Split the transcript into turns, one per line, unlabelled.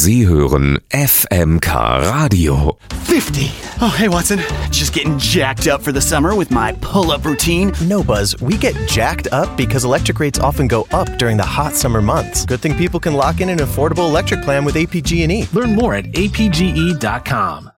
Sie hören FMK Radio.
50. Oh, hey, Watson. Just getting jacked up for the summer with my pull-up routine.
No, Buzz. We get jacked up because electric rates often go up during the hot summer months. Good thing people can lock in an affordable electric plan with APG&E.
Learn more at apge.com.